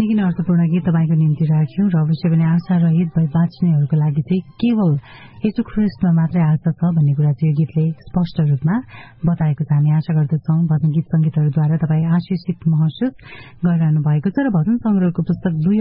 निकै नै अर्थपूर्ण गीत तपाईको निम्ति राख्यौं र अवश्य पनि आशा रहित भई बाँच्नेहरूको लागि चाहिँ केवल यीशु ख्रीष्टमा मात्रै आशा छ भन्ने कुरा चाहिँ यो गीतले स्पष्ट रूपमा बताएको छ। हामी आशा गर्दछौं भजन गीत संगीतहरूद्वारा तपाईँ आशिषित महसुस गरिरहनु भएको छ र भजन संग्रहको पुस्तक 2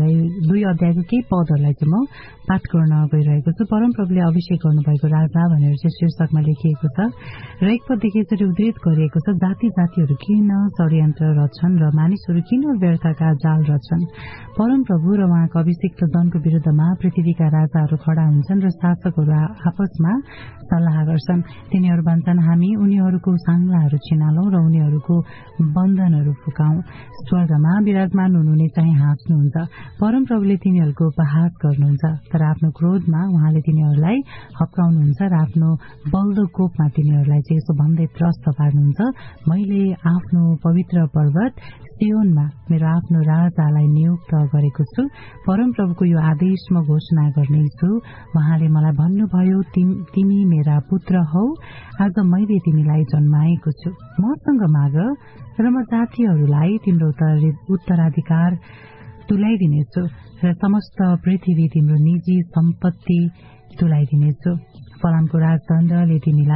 अध्यायको केही पदहरूलाई चाहिँ म पाठ गर्न गइरहेको छु। परमप्रभुले अभिषेक गर्नुभएको राजा भनेर चाहिँ शीर्षकमा लेखिएको छ र एक पददेखि यसरी उद्धृत गरिएको छ, जाति जातिहरू किन षड्यन्त्र रच्छन् र मानिसहरू किन व्यर्थका जाल रच्छन्। परमप्रभु र उहाँको अभिषिक्त जनको विरुद्धमा पृथ्वीका राजाहरू खड़ा हुन्छन् र शासकहरू आपसमा सल्लाह गर्छन्। तिनीहरू भन्छन्, हामी उनीहरूको सांगलाहरू छिनालौं र उनीहरूको बन्धनहरू फुकाउँ। स्वर्गमा विराजमान हुनुहुने चाहिँ हाँस्नुहुन्छ। परमप्रभुले तिनीहरूको उपहास गर्नुहुन्छ, तर आफ्नो क्रोधमा उहाँले तिनीहरूलाई हप्काउनुहुन्छ र आफ्नो बल्दो कोपमा तिनीहरूलाई चाहिँ यसो भन्दै त्रस्त पार्नुहुन्छ, मैले आफ्नो पवित्र पर्वत सियोनमा मेरो आफ्नो राजालाई नियुक्त गरेको छु। परमप्रभुको यो आदेश म घोषणा गर्नेछु। उहाँले मलाई भन्नुभयो, तिमी मेरा पुत्र हौ, आज मैले तिमीलाई जन्माएको छु। मसँग माग र म जातिहरूलाई तिम्रो उत्तराधिकार तुल्याइदिनेछु र समस्त पृथ्वी तिम्रो निजी सम्पत्ति तुल्याइदिनेछु। फलामको राजदण्डले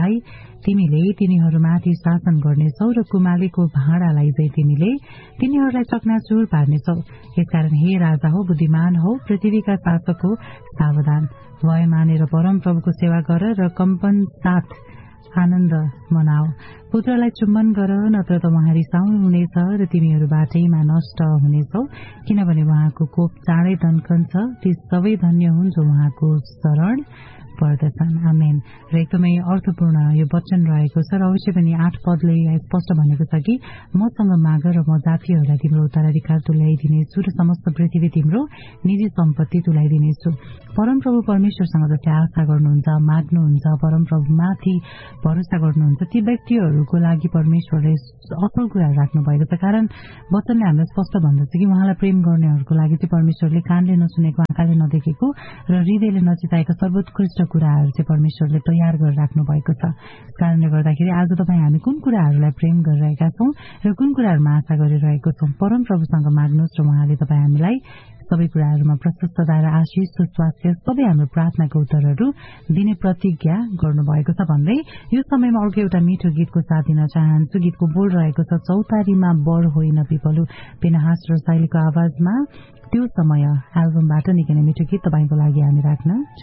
तिमीले तिनीहरूमाथि शासन गर्नेछौ र कुमालेको भाँडालाई चाहिँ तिमीले तिनीहरूलाई चकनाचुर पार्नेछौ। यसकारण हे राजा हो, बुद्धिमान हो, पृथ्वीका शासक हो, सावधान भय मानेर परमप्रभुको सेवा गर र कम्पन साथ आनन्द मनाओ। पुत्रलाई चुम्बन गर, नत्र त उहाँ रिसाउनुहुनेछ र तिमीहरू बाटैमा नष्ट हुनेछौ, किनभने उहाँको कोप चाँडै दन्कन्छ। ती सबै धन्य हुन् जो उहाँको शरण पर्दछन्। आमेन। र एकदमै अर्थपूर्ण यो वचन रहेको छ र अवश्य पनि 8 पदले स्पष्ट भनेको छ कि मसँग माग र म जातिहरूलाई तिम्रो उत्तराधिकार तुल्याइदिनेछु र समस्त पृथ्वी तिम्रो निजी सम्पत्ति तुल्याइदिनेछु। परमप्रभु परमेश्वरसँग जस्तै आशा गर्नुहुन्छ, माग्नुहुन्छ, परमप्रभुमाथि भरोसा गर्नुहुन्छ, ती व्यक्तिहरूको लागि परमेश्वरले असल कुरा राख्नु भएको छ। कारण वचनले हामीलाई स्पष्ट भन्दछ कि उहाँलाई प्रेम गर्नेहरूको लागि चाहिँ परमेश्वरले कानले नसुनेको, आँखाले नदेखेको र हृदयले नचिताएका सर्वोत्कृष्ट कुराहरू चाहिँ परमेश्वरले तयार गरेर राख्नु भएको छ। कारणले गर्दाखेरि आज तपाईँ हामी कुन कुराहरूलाई प्रेम गरिरहेका छौं र कुन कुराहरूमा आशा गरिरहेको छौं, परमप्रभुसँग माग्नुहोस् र उहाँले तपाईँ हामीलाई सबै कुराहरूमा प्रशस्तता र आशिष, सुस्वास्थ्य, सबै हाम्रो प्रार्थनाको उत्तरहरू दिने प्रतिज्ञा गर्नुभएको छ भन्दै यो समयमा अर्को एउटा मिठो गीतको साथ दिन चाहन्छु। गीतको बोल रहेको छ, चौतारीमा बर होइन पिपलु, पिनहास र शैलीको आवाजमा त्यो समय एल्बमबाट निकै नै मिठो गीत तपाईको लागि हामी राख्न